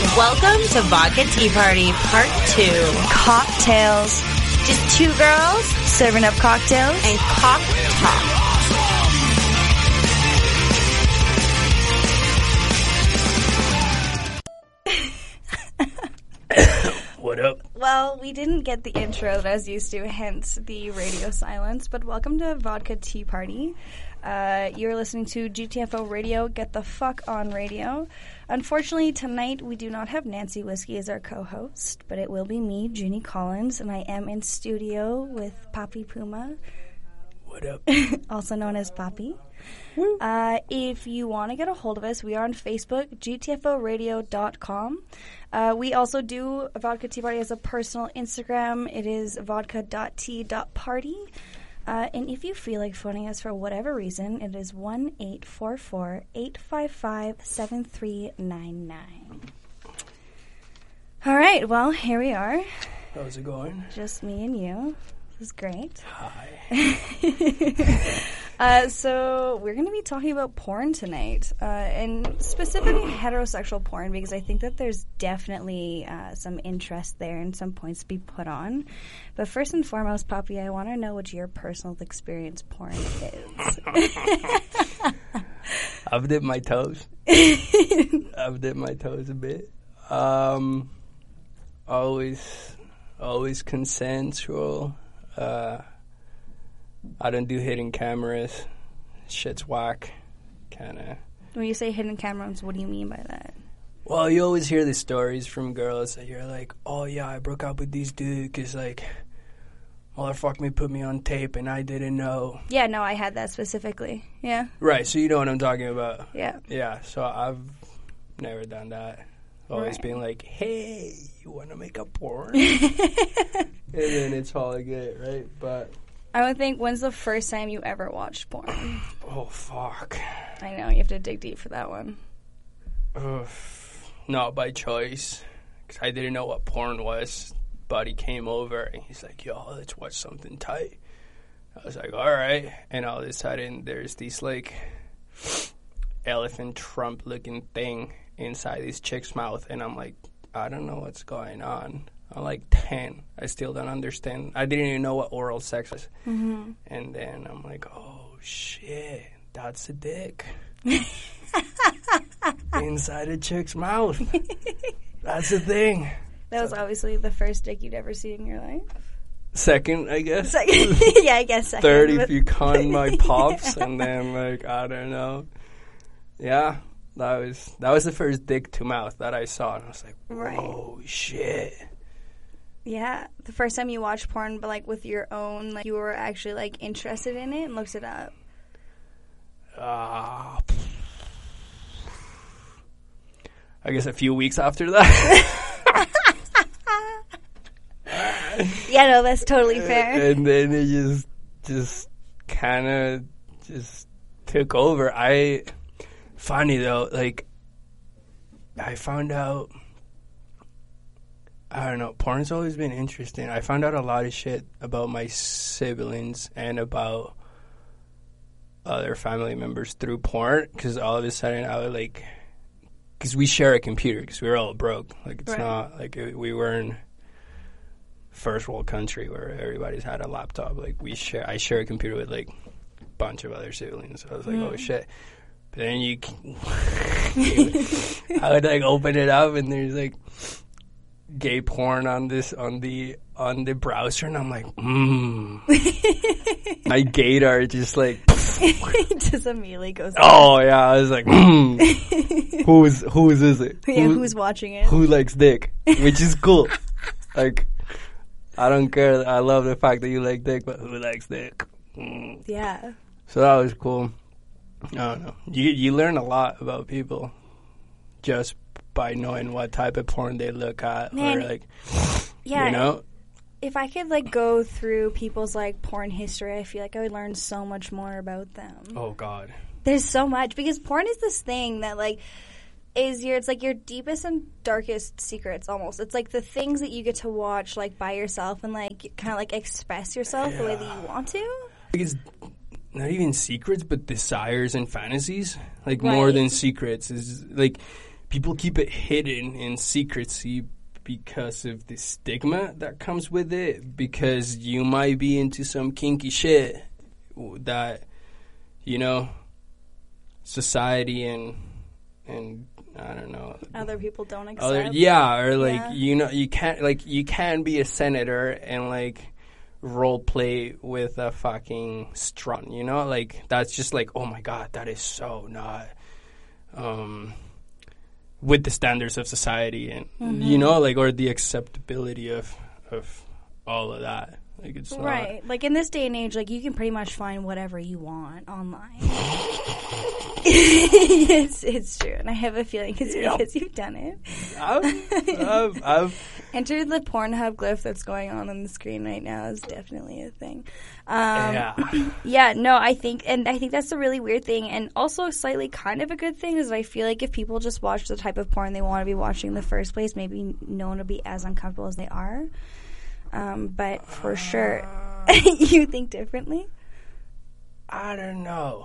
Welcome to Vodka Tea Party Part 2. Cocktails. Just two girls Serving up cocktails. and cock talk. What up? Well, we didn't get the intro that I was used to, hence the radio silence. But welcome to Vodka Tea Party. You're listening to GTFO Radio, Get the Fuck on Radio. Unfortunately, tonight we do not have Nancy Whiskey as our co-host, but it will be me, Jeannie Collins, and I am in studio with Papi Puma, What up? also known as Papi. If you want to get a hold of us, we are on Facebook, gtforadio.com. We also do Vodka Tea Party as a personal Instagram. It is vodka.tea.party. And if you feel like phoning us for whatever reason, it is 1-844-855-7399. All right, well, here we are. How's it going? Just me and you. This is great. Hi. So we're going to be talking about porn tonight, and specifically heterosexual porn, because I think that there's definitely some interest there and some points to be put on. But first and foremost, Papi, I want to know what your personal experience porn is. I've dipped my toes. I've dipped my toes a bit. Always consensual. I don't do hidden cameras. Shit's whack. Kinda. When you say hidden cameras, what do you mean by that? Well, you always hear the stories from girls that you're like, oh yeah, I broke up with these dudes because like, motherfucker me put me on tape and I didn't know. Yeah, no, I had that specifically. Yeah. Right, so you know what I'm talking about. Yeah. Yeah, so I've never done that. Always Right. being like, hey, you want to make a porn? And then it's all I get, right? But, I would think, when's the first time you ever watched porn? oh, fuck. I know, you have to dig deep for that one. Ugh. Not by choice, because I didn't know what porn was. Buddy came over, and he's like, yo, let's watch something tight. I was like, all right. And all of a sudden, there's this, like, elephant trump-looking thing inside this chick's mouth, and I'm like, I don't know what's going on. I'm like 10. I still don't understand. I didn't even know what oral sex was. Mm-hmm. And then I'm like, oh, shit, that's a dick. Inside a chick's mouth. That's the thing. That was obviously the first dick you'd ever seen in your life. Second, I guess. Yeah, I guess second. Third but- if you con my pops, and then, like, I don't know. Yeah, that was the first dick to mouth that I saw, and I was like, whoa, shit. Yeah, the first time you watched porn, but like with your own, like you were actually like interested in it and looked it up. I guess a few weeks after that. Yeah, no, that's totally fair. And then it just kind of just took over. Funny though, like, I found out, I don't know, porn's always been interesting. I found out a lot of shit about my siblings and about other family members through porn, because all of a sudden I was like, because we share a computer, because we were all broke. Like, it's not, like, we weren't first world country where everybody's had a laptop. Like, I share a computer with, like, a bunch of other siblings. So I was like, oh, shit. But then I would, like, open it up, and there's, like, gay porn on the browser, and I'm like, my gaydar just like Just immediately goes. Oh yeah, I was like, whose is it? Yeah, who's watching it? Who likes dick? Which is cool. Like, I don't care. I love the fact that you like dick, but who likes dick? Yeah. So that was cool. I don't know. You learn a lot about people just by knowing what type of porn they look at. Man, or like, yeah, you know? If I could like go through people's like porn history, I feel like I would learn so much more about them. Oh God. There's so much, because porn is this thing that like it's like your deepest and darkest secrets almost. It's like the things that you get to watch like by yourself and like kind of like express yourself the way that you want to. Like, it's not even secrets, but desires and fantasies. Like, more than secrets. Is like, people keep it hidden in secrecy because of the stigma that comes with it, because you might be into some kinky shit that, you know, society and I don't know, Other people don't accept. or like, you know, you can't be a senator and like role play with a fucking strut, you know, like that's just like, oh my god, that is so not with the standards of society and you know, like, or the acceptability of all of that. Like, it's right. Like, in this day and age, like, you can pretty much find whatever you want online. It's true. And I have a feeling it's because you've done it. I've Enter the Pornhub glyph that's going on the screen right now is definitely a thing. Yeah, no, I think that's a really weird thing, and also slightly kind of a good thing is I feel like if people just watch the type of porn they want to be watching in the first place, maybe no one will be as uncomfortable as they are. But for sure, you think differently? I don't know.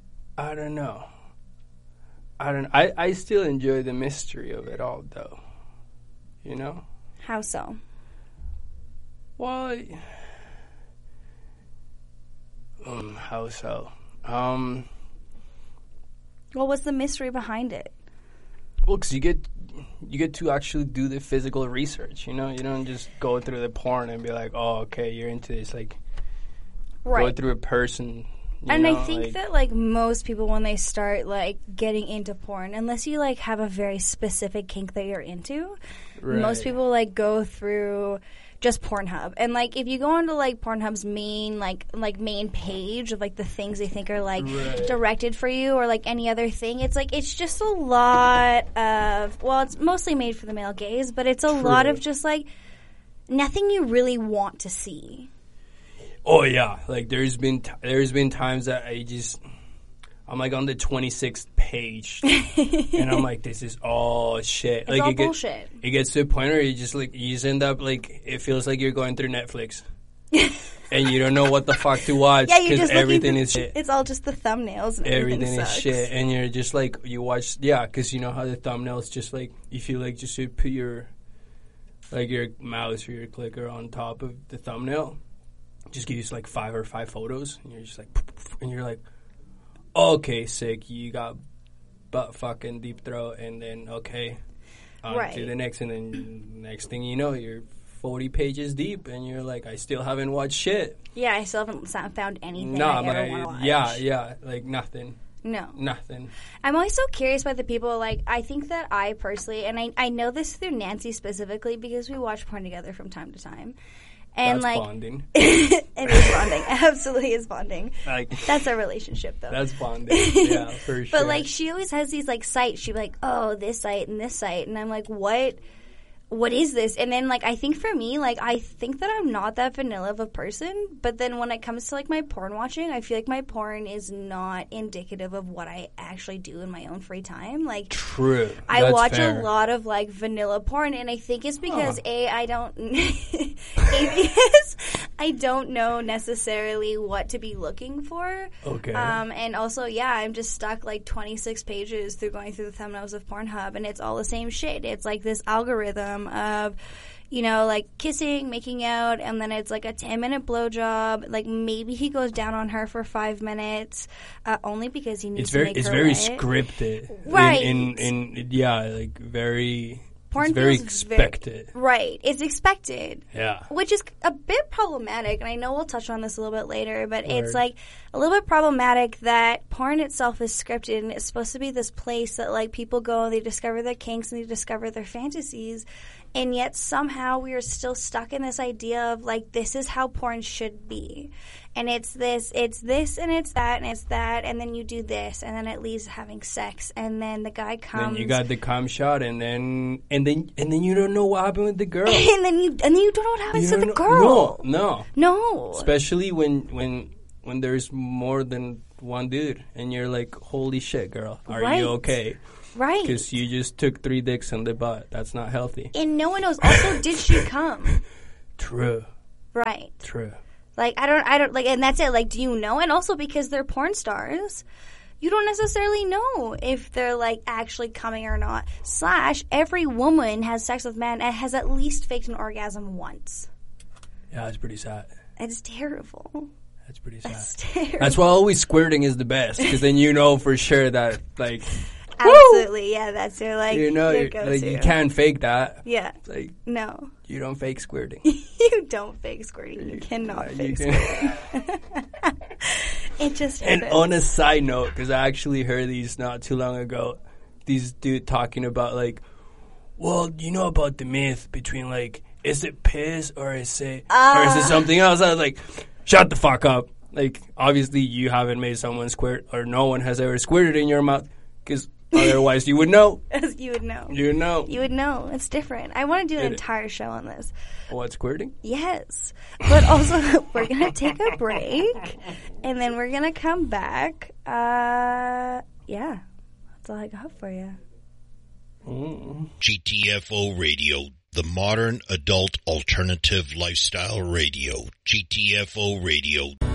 I still enjoy the mystery of it all, though. You know? How so? Well, how so? Well, what's the mystery behind it? Well, because you get to actually do the physical research, you know? You don't just go through the porn and be like, oh, okay, you're into this. Like, Right. go through a person. And I think that, like, most people, when they start, like, getting into porn, unless you, like, have a very specific kink that you're into, most people, like, go through just Pornhub. And, like, if you go onto, like, Pornhub's main, like main page of, like, the things they think are, like, directed for you or, like, any other thing, it's, like, it's just a lot of, well, it's mostly made for the male gaze, but it's a lot of just, like, nothing you really want to see. Oh yeah, like there's been times that I'm like on the 26th page, and I'm like, this is all shit. It's like all bullshit. It gets to a point where you just end up like, it feels like you're going through Netflix, and you don't know what the fuck to watch because everything is shit. It's all just the thumbnails. And everything is shit, and you're just like, you watch, because you know how the thumbnails just like, if you like just put your mouse or your clicker on top of the thumbnail. Just give you like 5 photos, and you're just like, and you're like, okay, sick. You got butt fucking deep throat, and then to the next, and then next thing you know, you're 40 pages deep, and you're like, I still haven't watched shit. Yeah, I still haven't found anything I ever want to watch. Yeah, like nothing. No. Nothing. I'm always so curious about the people, like, I think that I personally, and I know this through Nancy specifically because we watch porn together from time to time. And that's like bonding. It is bonding. Absolutely is bonding. Like, that's our relationship, though. That's bonding. Yeah, for sure. But like, she always has these like sites. She'd be like, "Oh, this site and this site," and I'm like, "What? What is this?" And then like, I think for me, like, I think that I'm not that vanilla of a person. But then when it comes to like my porn watching, I feel like my porn is not indicative of what I actually do in my own free time. Like, true. I watch a lot of like vanilla porn, and I think it's because I don't know necessarily what to be looking for. Okay. And also, I'm just stuck like 26 pages through going through the thumbnails of Pornhub, and it's all the same shit. It's like this algorithm of, you know, like kissing, making out, and then it's like a 10-minute blowjob. Like maybe he goes down on her for 5 minutes, only because he needs to make her It's very wet. scripted, right? Like very. Porn it's very expected. Right. It's expected. Yeah. Which is a bit problematic, and I know we'll touch on this a little bit later, but it's like a little bit problematic that porn itself is scripted, and it's supposed to be this place that like people go and they discover their kinks and they discover their fantasies, and yet somehow we are still stuck in this idea of like, this is how porn should be. And it's this, and it's that, and it's that, and then you do this, and then it leads to having sex, and then the guy comes. Then you got the cum shot, and then you don't know what happened with the girl. and then you don't know what happens to the girl. No. Especially when there's more than one dude, and you're like, holy shit, girl, are you okay? Right. Because you just took 3 dicks in the butt. That's not healthy. And no one knows. Also, did she come? True. Right. True. Like, I don't, like, and that's it. Like, do you know? And also because they're porn stars, you don't necessarily know if they're, like, actually coming or not. / every woman has sex with men and has at least faked an orgasm once. Yeah, it's pretty sad. It's terrible. That's pretty sad. It's terrible. That's why always squirting is the best, because then you know for sure that, like... Absolutely, yeah, that's your, like, you know, your go-to. like, you can't fake that. Yeah. Like, no. You don't fake squirting. You don't fake squirting. You cannot fake squirting. It just happens. And on a side note, because I actually heard these not too long ago, these dude talking about, like, well, you know about the myth between, like, is it piss or is it something else? I was like, shut the fuck up. Like, obviously you haven't made someone squirt, or no one has ever squirted in your mouth, because otherwise you would know. You would know. You would know. You would know. It's different. I want to do an entire show on this. What, squirting? Yes. But also, we're going to take a break, and then we're going to come back. Yeah. That's all I got for you. GTFO Radio, the modern adult alternative lifestyle radio. GTFO Radio.